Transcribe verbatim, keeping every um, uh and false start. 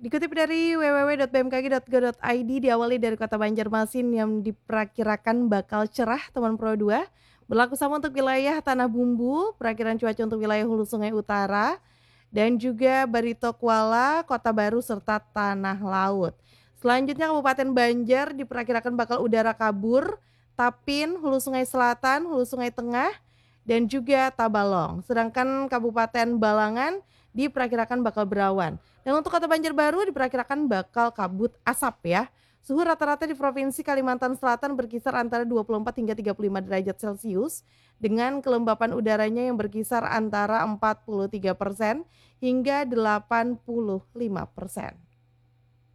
Dikutip dari w w w titik b m k g titik go titik i d, diawali dari kota Banjarmasin yang diperkirakan bakal cerah teman Pro dua, berlaku sama untuk wilayah Tanah Bumbu, perakiran cuaca untuk wilayah Hulu Sungai Utara, dan juga Barito Kuala, Kota Baru, serta Tanah Laut. Selanjutnya Kabupaten Banjar diperkirakan bakal udara kabur, Tapin, Hulu Sungai Selatan, Hulu Sungai Tengah, dan juga Tabalong. Sedangkan Kabupaten Balangan diperkirakan bakal berawan. Dan untuk Kota Banjarbaru diperkirakan bakal kabut asap ya. Suhu rata-rata di Provinsi Kalimantan Selatan berkisar antara dua puluh empat hingga tiga puluh lima derajat Celcius dengan kelembapan udaranya yang berkisar antara empat puluh tiga persen hingga delapan puluh lima persen.